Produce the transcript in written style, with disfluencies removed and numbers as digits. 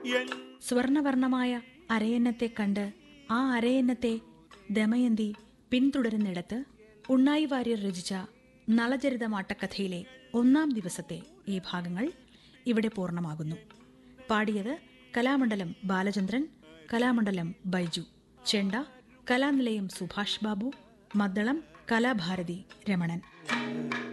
സ്വർണവർണമായ അരയന്നത്തെ കണ്ട് ആ അരയന്നത്തെ ദമയന്തി പിന്തുടരുന്നിടത്ത് ഉണ്ണായി വാര്യർ രചിച്ച നളചരിതമാട്ടക്കഥയിലെ 1-ാം ദിവസത്തെ ഈ ഭാഗങ്ങൾ ഇവിടെ പൂർണ്ണമാകുന്നു. പാടിയത് കലാമണ്ഡലം ബാലചന്ദ്രൻ, കലാമണ്ഡലം ബൈജു, ചെണ്ട കലാനിലയം സുഭാഷ് ബാബു, മദ്ദളം കലാഭാരതി രമണൻ.